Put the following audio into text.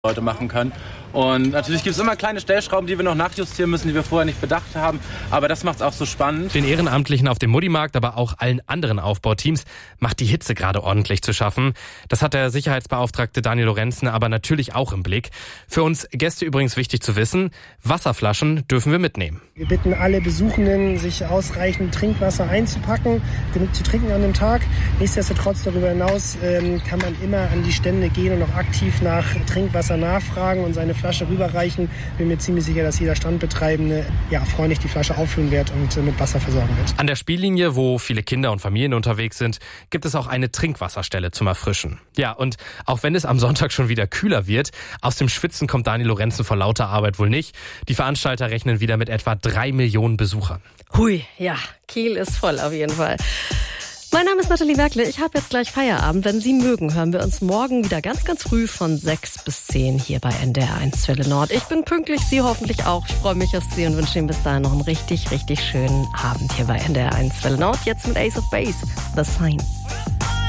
Leute machen können. Und natürlich gibt es immer kleine Stellschrauben, die wir noch nachjustieren müssen, die wir vorher nicht bedacht haben. Aber das macht es auch so spannend. Den Ehrenamtlichen auf dem Muddimarkt, aber auch allen anderen Aufbauteams macht die Hitze gerade ordentlich zu schaffen. Das hat der Sicherheitsbeauftragte Daniel Lorenzen aber natürlich auch im Blick. Für uns Gäste übrigens wichtig zu wissen, Wasserflaschen dürfen wir mitnehmen. Wir bitten alle Besuchenden, sich ausreichend Trinkwasser einzupacken, genug zu trinken an dem Tag. Nichtsdestotrotz darüber hinaus kann man immer an die Stände gehen und auch aktiv nach Trinkwasser nachfragen und seine Flasche rüberreichen. Bin mir ziemlich sicher, dass jeder Standbetreibende freundlich die Flasche auffüllen wird und mit Wasser versorgen wird. An der Spiellinie, wo viele Kinder und Familien unterwegs sind, gibt es auch eine Trinkwasserstelle zum Erfrischen. Ja, und auch wenn es am Sonntag schon wieder kühler wird, aus dem Schwitzen kommt Daniel Lorenzen vor lauter Arbeit wohl nicht. Die Veranstalter rechnen wieder mit etwa 3 Millionen Besuchern. Hui, ja, Kiel ist voll auf jeden Fall. Mein Name ist Nathalie Merkle, ich habe jetzt gleich Feierabend. Wenn Sie mögen, hören wir uns morgen wieder ganz, ganz früh von 6 bis 10 hier bei NDR1 Welle Nord. Ich bin pünktlich, Sie hoffentlich auch. Ich freue mich auf Sie und wünsche Ihnen bis dahin noch einen richtig, richtig schönen Abend hier bei NDR1 Welle Nord. Jetzt mit Ace of Base, The Sign.